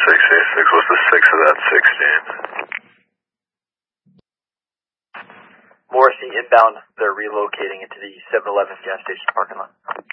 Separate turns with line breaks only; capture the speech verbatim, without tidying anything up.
six eighty-six, what's the six of that sixteen?
Morrissey inbound, they're relocating into the seven eleven gas station parking lot.